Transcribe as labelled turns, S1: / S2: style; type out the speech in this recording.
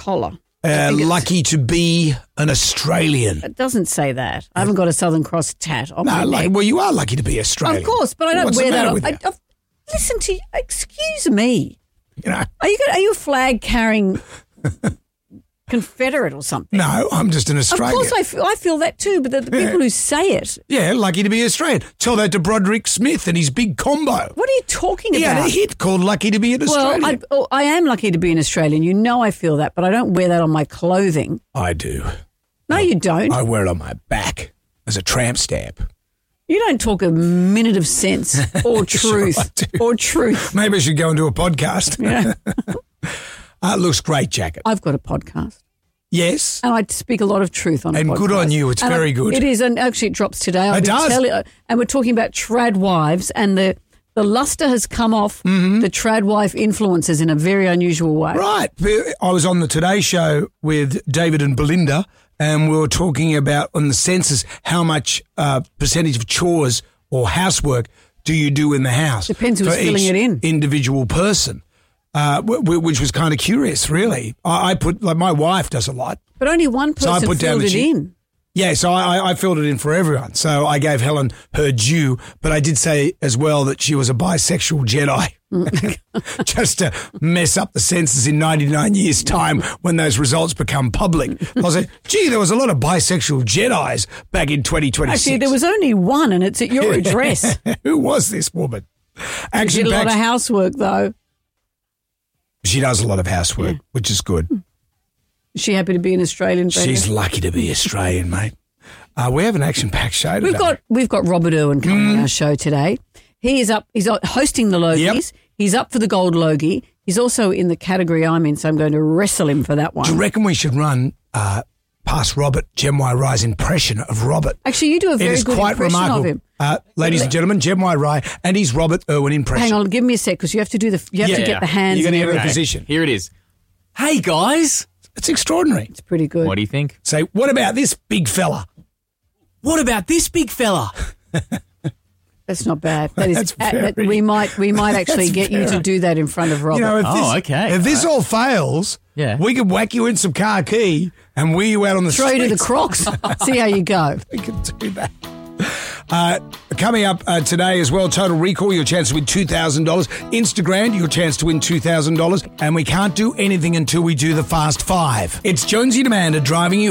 S1: collar.
S2: Lucky to be an Australian.
S1: It doesn't say that. I haven't got a Southern Cross tat on my neck.
S2: Well, you are lucky to be Australian.
S1: Of course, but I don't
S2: What's
S1: wear
S2: the matter
S1: that.
S2: with you?
S1: Listen to you. Excuse me.
S2: You know,
S1: Are you a flag carrying Confederate or something?
S2: no, I'm just an Australian.
S1: Of course, I feel that too. But the people who say it,
S2: Yeah, lucky to be Australian. Tell that to Broderick Smith and his big combo.
S1: what are you talking
S2: He
S1: about?
S2: had a hit called Lucky to be an Australian.
S1: Well, I am lucky to be an Australian. You know, I feel that, but I don't wear that on my clothing.
S2: I do.
S1: No, you don't.
S2: I wear it on my back as a tramp stamp.
S1: You don't talk a minute of sense or truth
S2: I do.
S1: or truth.
S2: Maybe I should go and do a podcast.
S1: Yeah.
S2: Looks great, jacket.
S1: I've got a podcast.
S2: Yes.
S1: And I speak a lot of truth on a podcast.
S2: And good on you. It's very good.
S1: It is, and actually it drops today.
S2: It does.
S1: And we're talking about trad wives, and the luster has come off the trad wife influences in a very unusual way.
S2: Right. I was on the Today Show with David and Belinda, and we were talking about on the census how much percentage of chores or housework do you do in the house.
S1: Depends who's
S2: for
S1: filling
S2: each
S1: it in.
S2: individual person. Which was kind of curious, really. I put, like, my wife does a lot.
S1: But only one
S2: So I
S1: person
S2: put down
S1: filled
S2: that
S1: it in.
S2: Yeah, so I filled it in for everyone. So I gave Helen her due, but I did say as well that she was a bisexual Jedi. Just to mess up the census in 99 years' time when those results become public. I was like, gee, there was a lot of bisexual Jedis back in 2026.
S1: Actually, there was only one, and it's at your address.
S2: Who was this woman?
S1: She
S2: Action
S1: did a lot
S2: Packs.
S1: of housework, though.
S2: She does a lot of housework, which is good.
S1: Is she happy to be an Australian?
S2: She's lucky to be Australian, mate. We have an action-packed show today.
S1: We've got Robert Irwin coming on our show today. He is up. He's hosting the Logies.
S2: Yep.
S1: He's up for the Gold Logie. He's also in the category I'm in, so I'm going to wrestle him for that one.
S2: Do you reckon we should run past Robert, Gem Y Rye's impression of Robert?
S1: Actually, you do a
S2: It
S1: very
S2: is
S1: good
S2: quite
S1: impression
S2: remarkable.
S1: of him.
S2: Ladies and gentlemen, Gem Y Rye and his Robert Irwin impression.
S1: Hang on, give me a sec because you have to do the. You have to get the hands.
S2: You're going to
S1: and
S2: get in a
S1: everything.
S2: position.
S3: Here it is. Hey, guys.
S2: It's extraordinary.
S1: It's pretty good.
S3: What do you think?
S2: Say, what about this big fella?
S3: What about this big fella?
S1: That's not bad. That is.
S2: That's very-
S1: we might actually get you to do that in front of Robert.
S2: You know,
S3: if
S2: this all fails,
S3: Yeah.
S2: we could whack you in some car key and wheel you out on the
S1: Throw you to the
S2: streets.
S1: Crocs. See how you go.
S2: We can do that. Coming up today as well, Total Recall, your chance to win $2,000. Instagram, your chance to win $2,000. And we can't do anything until we do the Fast Five. It's Jonesy and Amanda driving you